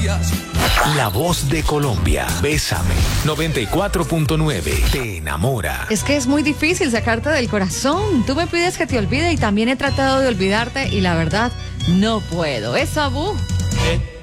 días. La voz de Colombia. Bésame. 94.9. Te enamora. Es que es muy difícil sacarte del corazón. Tú me pides que te olvide y también he tratado de olvidarte y la verdad, no puedo. Es Sabú.